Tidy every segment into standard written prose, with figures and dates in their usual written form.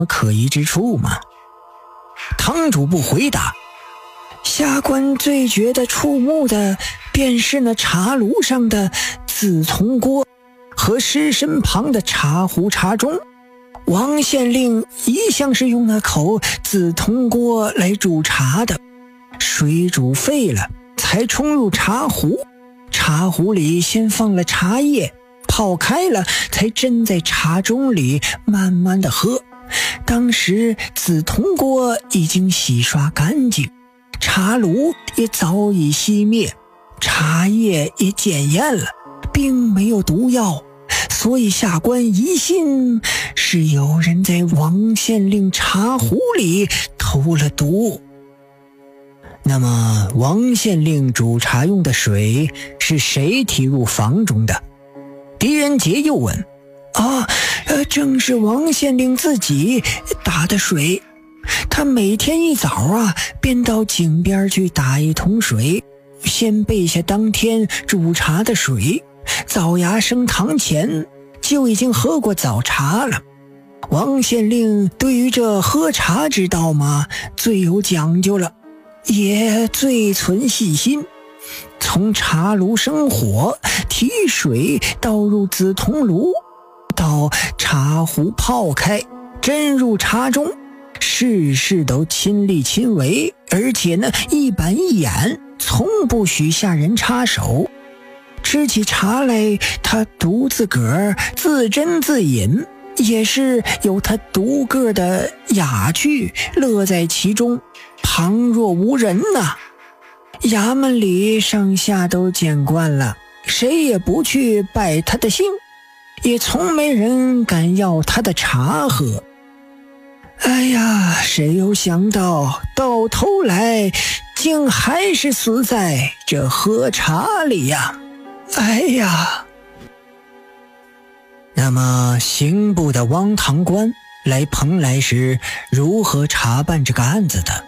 可疑之处吗？堂主不回答。下官最觉得触目的便是那茶炉上的紫铜锅和尸身旁的茶壶茶盅。王县令一向是用那口紫铜锅来煮茶的，水煮沸了才冲入茶壶，茶壶里先放了茶叶，泡开了才斟在茶盅里慢慢的喝。当时紫铜锅已经洗刷干净，茶炉也早已熄灭，茶叶也检验了，并没有毒药，所以下官疑心是有人在王县令茶壶里投了毒。那么王县令煮茶用的水是谁提入房中的？狄仁杰又问。正是王县令自己打的水。他每天一早便到井边去打一桶水，先备下当天煮茶的水，早芽升堂前就已经喝过早茶了。王县令对于这喝茶之道嘛，最有讲究了，也最存细心。从茶炉生火，提水倒入紫铜炉，到茶壶泡开，斟入茶中，事事都亲力亲为，而且呢一板一眼，从不许下人插手。吃起茶来，他独自个儿自斟自饮，也是有他独个的雅趣，乐在其中，旁若无人呐。衙门里上下都见惯了，谁也不去拜他的姓，也从没人敢要他的茶喝。哎呀，谁有想到到头来竟还是死在这喝茶里呀！哎呀！那么刑部的汪堂官来蓬莱时如何查办这个案子的？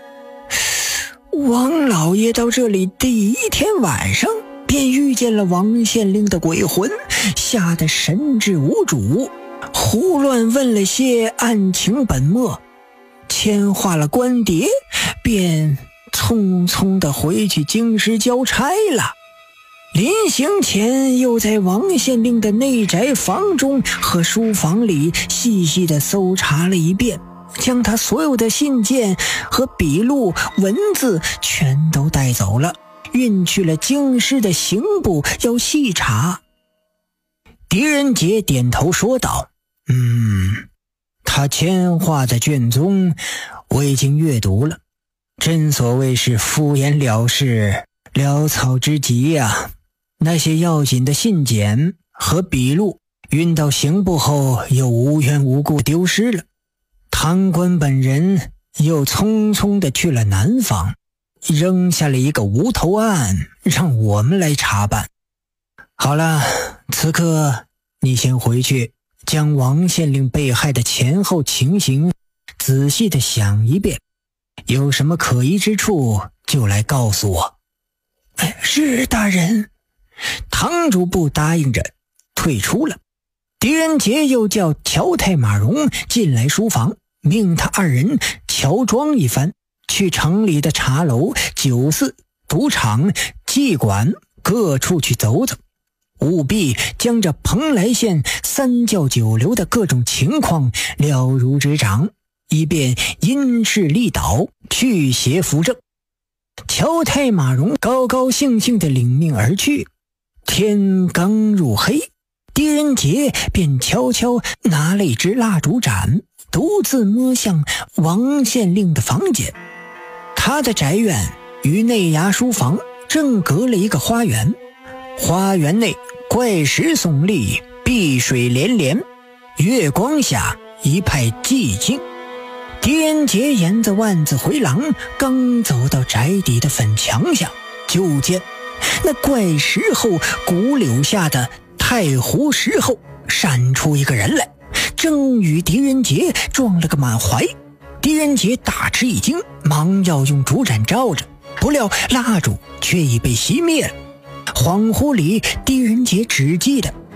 王老爷到这里第一天晚上便遇见了王县令的鬼魂，吓得神志无主，胡乱问了些案情本末，签划了官牒，便匆匆地回去京师交差了。临行前又在王县令的内宅房中和书房里细细地搜查了一遍，将他所有的信件和笔录文字全都带走了，运去了京师的刑部要细查。狄仁杰点头说道：他签划的卷宗我已经阅读了，真所谓是敷衍了事，潦草之极呀。那些要紧的信件和笔录运到刑部后又无缘无故丢失了，堂官本人又匆匆地去了南方，扔下了一个无头案让我们来查办。好了，此刻你先回去将王县令被害的前后情形仔细地想一遍，有什么可疑之处就来告诉我。是大人。堂主不答应着退出了。狄仁杰又叫乔太马荣进来书房，命他二人乔装一番，去城里的茶楼、酒肆、赌场、妓馆各处去走走，务必将这蓬莱县三教九流的各种情况了如指掌，以便因势利导，去邪扶正。乔太马荣高高兴兴地领命而去。天刚入黑，狄仁杰便悄悄拿了一支蜡烛盏，独自摸向王县令的房间。他的宅院与内衙书房正隔了一个花园，花园内怪石耸立，碧水连连，月光下一派寂静。狄仁杰沿着万子回廊刚走到宅邸的粉墙下，就见那怪石后古柳下的太湖石后闪出一个人来，正与狄仁杰撞了个满怀。狄仁杰大吃一惊，忙要用烛盏照着，不料蜡烛却已被熄灭了。恍惚里，狄仁杰只记得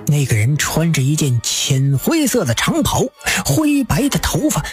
那个人穿着一件浅灰色的长袍，灰白的头发